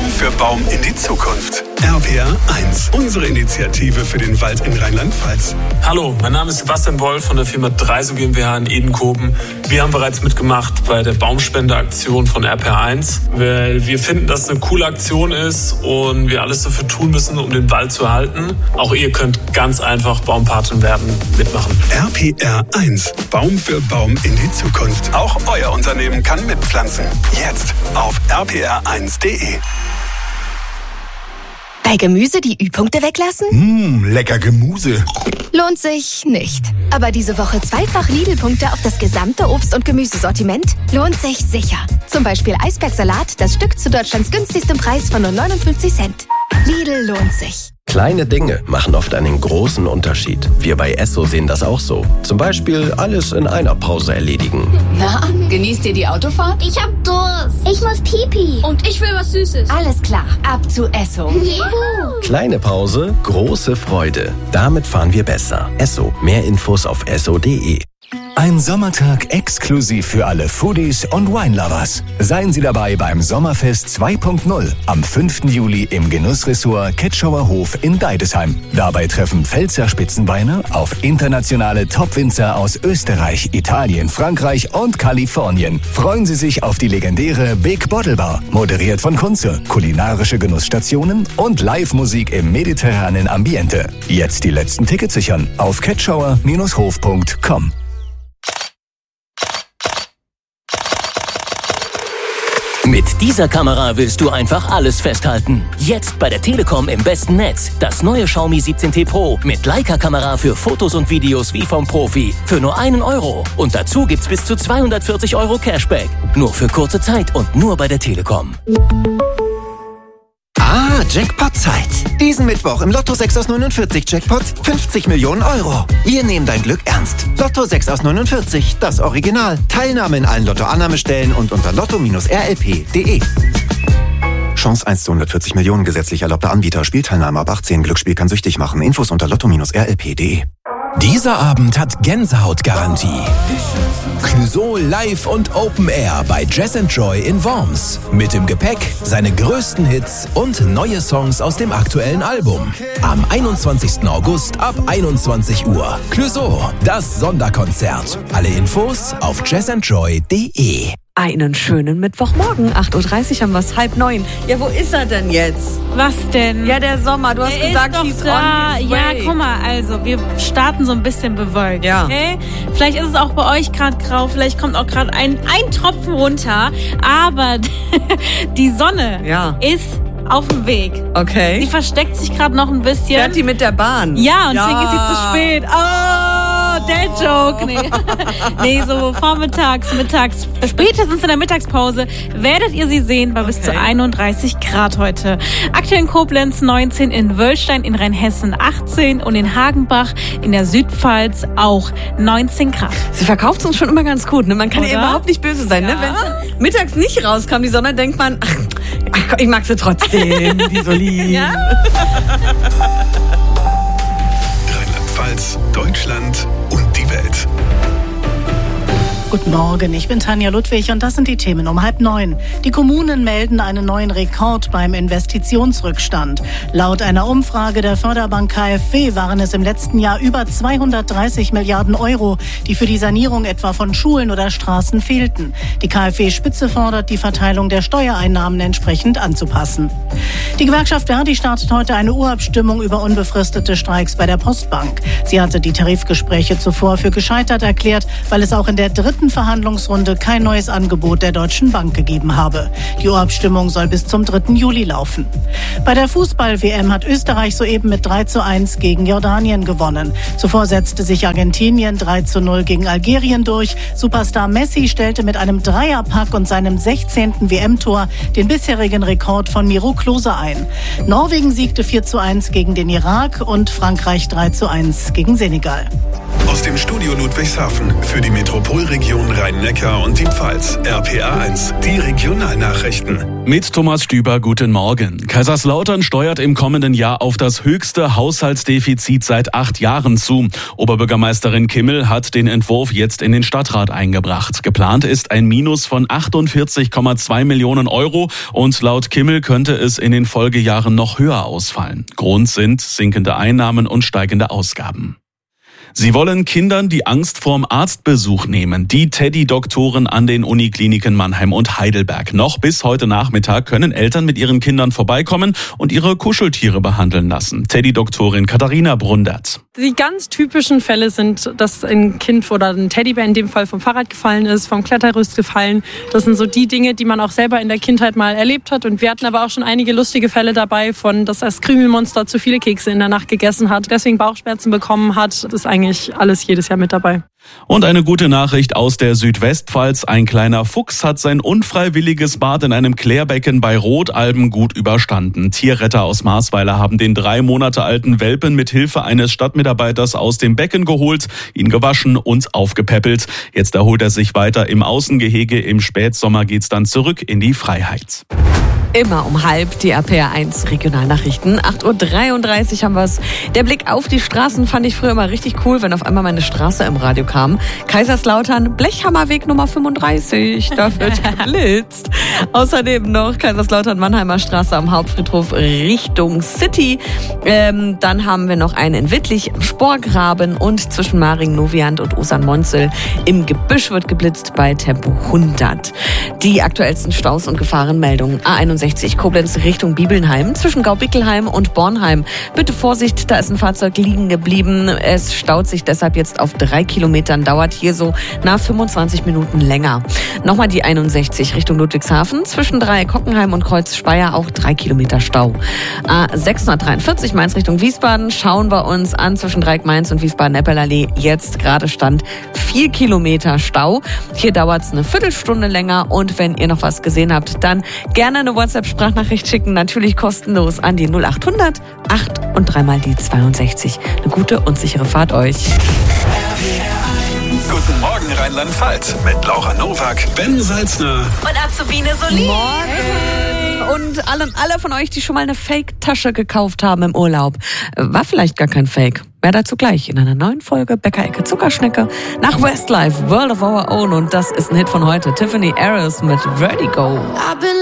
Baum für Baum in die Zukunft. RPR 1, unsere Initiative für den Wald in Rheinland-Pfalz. Hallo, mein Name ist Sebastian Wolf von der Firma Dreiso GmbH in Edenkoben. Wir haben bereits mitgemacht bei der Baumspendeaktion von RPR 1, weil wir finden, dass es eine coole Aktion ist und wir alles dafür tun müssen, um den Wald zu erhalten. Auch ihr könnt ganz einfach Baumpatin werden, mitmachen. RPR 1, Baum für Baum in die Zukunft. Auch euer Unternehmen kann mitpflanzen. Jetzt auf rpr1.de. Bei Gemüse die Ü-Punkte weglassen? Lecker Gemüse. Lohnt sich nicht. Aber diese Woche zweifach Lidl-Punkte auf das gesamte Obst- und Gemüsesortiment lohnt sich sicher. Zum Beispiel Eisbergsalat, das Stück zu Deutschlands günstigstem Preis von nur 59 Cent. Lidl lohnt sich. Kleine Dinge machen oft einen großen Unterschied. Wir bei Esso sehen das auch so. Zum Beispiel alles in einer Pause erledigen. Na, genießt ihr die Autofahrt? Ich hab Durst. Ich muss Pipi. Und ich will was Süßes. Alles klar, ab zu Esso. Juhu. Kleine Pause, große Freude. Damit fahren wir besser. Esso. Mehr Infos auf esso.de. Ein Sommertag exklusiv für alle Foodies und Wine-Lovers. Seien Sie dabei beim Sommerfest 2.0 am 5. Juli im Genussressort Ketschauer Hof in Deidesheim. Dabei treffen Pfälzer Spitzenweine auf internationale Top-Winzer aus Österreich, Italien, Frankreich und Kalifornien. Freuen Sie sich auf die legendäre Big Bottle Bar, moderiert von Kunze, kulinarische Genussstationen und Live-Musik im mediterranen Ambiente. Jetzt die letzten Tickets sichern auf ketschauer-hof.com. Mit dieser Kamera willst du einfach alles festhalten. Jetzt bei der Telekom im besten Netz. Das neue Xiaomi 17T Pro mit Leica-Kamera für Fotos und Videos wie vom Profi. Für nur €1. Und dazu gibt's bis zu 240 € Cashback. Nur für kurze Zeit und nur bei der Telekom. Jackpot-Zeit. Diesen Mittwoch im Lotto 6 aus 49 Jackpot 50 Millionen €. Wir nehmen dein Glück ernst. Lotto 6 aus 49, das Original. Teilnahme in allen Lotto-Annahmestellen und unter lotto-rlp.de. Chance 1 zu 140 Millionen, gesetzlich erlaubter Anbieter. Spielteilnahme ab 18. Glücksspiel kann süchtig machen. Infos unter lotto-rlp.de. Dieser Abend hat Gänsehautgarantie. Clouseau live und Open Air bei Jazz & Joy in Worms. Mit im Gepäck seine größten Hits und neue Songs aus dem aktuellen Album. Am 21. August ab 21 Uhr. Clouseau, das Sonderkonzert. Alle Infos auf jazzandjoy.de. Einen schönen Mittwochmorgen, 8:30 Uhr haben wir es, 8:30. Ja, wo ist er denn jetzt? Was denn? Ja, der Sommer, du hast gesagt, he's on his way. Ja, guck mal, also wir starten so ein bisschen bewölkt. Ja. Okay? Vielleicht ist es auch bei euch gerade grau, vielleicht kommt auch gerade ein Tropfen runter, aber die Sonne ist auf dem Weg. Okay. Sie versteckt sich gerade noch ein bisschen. Fährt die mit der Bahn? Ja, und deswegen ist sie zu spät. Oh, der Joke. Nee, so vormittags, mittags, spätestens in der Mittagspause werdet ihr sie sehen bei bis zu 31 Grad heute. Aktuell in Koblenz 19, in Wöllstein in Rheinhessen 18 und in Hagenbach in der Südpfalz auch 19 Grad. Sie verkauft es uns schon immer ganz gut, ne? Man kann ihr überhaupt nicht böse sein, ne? Wenn es mittags nicht rauskam, die Sonne, denkt man, ach, ich mag sie trotzdem, die so lieb. Ja? Rheinland-Pfalz, Deutschland und die Welt. Guten Morgen, ich bin Tanja Ludwig und das sind die Themen um 8:30. Die Kommunen melden einen neuen Rekord beim Investitionsrückstand. Laut einer Umfrage der Förderbank KfW waren es im letzten Jahr über 230 Milliarden €, die für die Sanierung etwa von Schulen oder Straßen fehlten. Die KfW-Spitze fordert, die Verteilung der Steuereinnahmen entsprechend anzupassen. Die Gewerkschaft Verdi startet heute eine Urabstimmung über unbefristete Streiks bei der Postbank. Sie hatte die Tarifgespräche zuvor für gescheitert erklärt, weil es auch in der dritten Verhandlungsrunde kein neues Angebot der Deutschen Bank gegeben habe. Die Urabstimmung soll bis zum 3. Juli laufen. Bei der Fußball-WM hat Österreich soeben mit 3:1 gegen Jordanien gewonnen. Zuvor setzte sich Argentinien 3:0 gegen Algerien durch. Superstar Messi stellte mit einem Dreierpack und seinem 16. WM-Tor den bisherigen Rekord von Miro Klose ein. ein. Norwegen siegte 4:1 gegen den Irak und Frankreich 3:1 gegen Senegal. Aus dem Studio Ludwigshafen für die Metropolregion Rhein-Neckar und die Pfalz. RPA1, die Regionalnachrichten. Mit Thomas Stüber, guten Morgen. Kaiserslautern steuert im kommenden Jahr auf das höchste Haushaltsdefizit seit 8 Jahren zu. Oberbürgermeisterin Kimmel hat den Entwurf jetzt in den Stadtrat eingebracht. Geplant ist ein Minus von 48,2 Millionen Euro und laut Kimmel könnte es in den Folgejahren noch höher ausfallen. Grund sind sinkende Einnahmen und steigende Ausgaben. Sie wollen Kindern die Angst vorm Arztbesuch nehmen. Die Teddy-Doktoren an den Unikliniken Mannheim und Heidelberg. Noch bis heute Nachmittag können Eltern mit ihren Kindern vorbeikommen und ihre Kuscheltiere behandeln lassen. Teddy-Doktorin Katharina Brundert. Die ganz typischen Fälle sind, dass ein Kind oder ein Teddybär in dem Fall vom Fahrrad gefallen ist, vom Klettergerüst gefallen. Das sind so die Dinge, die man auch selber in der Kindheit mal erlebt hat. Und wir hatten aber auch schon einige lustige Fälle dabei, von dass das Krümelmonster zu viele Kekse in der Nacht gegessen hat, deswegen Bauchschmerzen bekommen hat. Das ist eigentlich alles jedes Jahr mit dabei. Und eine gute Nachricht aus der Südwestpfalz. Ein kleiner Fuchs hat sein unfreiwilliges Bad in einem Klärbecken bei Rotalben gut überstanden. Tierretter aus Marsweiler haben den 3 Monate alten Welpen mit Hilfe eines Stadtmitarbeiters aus dem Becken geholt, ihn gewaschen und aufgepäppelt. Jetzt erholt er sich weiter im Außengehege. Im Spätsommer geht's dann zurück in die Freiheit. Immer um 12:30 die RPA1 Regionalnachrichten. 8:33 Uhr haben wir's. Der Blick auf die Straßen fand ich früher immer richtig cool, wenn auf einmal meine Straße im Radio kam. Kaiserslautern, Blechhammerweg Nummer 35. Da wird geblitzt. Außerdem noch Kaiserslautern, Mannheimer Straße am Hauptfriedhof Richtung City. Dann haben wir noch einen in Wittlich, Sporgraben und zwischen Maring, Noviant und Usern-Monzel. Im Gebüsch wird geblitzt bei Tempo 100. Die aktuellsten Staus und Gefahrenmeldungen. A61 Koblenz Richtung Bibelnheim zwischen Gaubickelheim und Bornheim. Bitte Vorsicht, da ist ein Fahrzeug liegen geblieben. Es staut sich deshalb jetzt auf 3 Kilometern, dauert hier so nach 25 Minuten länger. Nochmal die 61 Richtung Ludwigshafen zwischen Dreieck-Hockenheim und Kreuz Speyer, auch 3 Kilometer Stau. A643 Mainz Richtung Wiesbaden schauen wir uns an zwischen Dreieck-Mainz und Wiesbaden-Eppelallee. Jetzt gerade Stand 4 Kilometer Stau. Hier dauert es eine Viertelstunde länger und wenn ihr noch was gesehen habt, dann gerne eine WhatsApp-Sprachnachricht schicken, natürlich kostenlos an die 0800 8 und 3 mal die 62. Eine gute und sichere Fahrt euch. Guten Morgen Rheinland-Pfalz mit Laura Nowak, Ben Salzner und Azubine Solin. Morgen. Und alle von euch, die schon mal eine Fake-Tasche gekauft haben im Urlaub. War vielleicht gar kein Fake. Mehr dazu gleich in einer neuen Folge Bäckerecke Zuckerschnecke nach Westlife, World of Our Own. Und das ist ein Hit von heute. Tiffany Harris mit Vertigo.